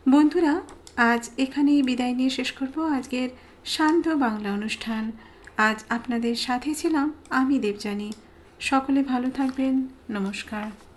বন্ধুরা, আজ এখানেই বিদায় নিয়ে শেষ করব আজকের শান্ত বাংলা অনুষ্ঠান। আজ আপনাদের সাথে ছিলাম আমি দেবযানী। সকলে ভালো থাকবেন। নমস্কার।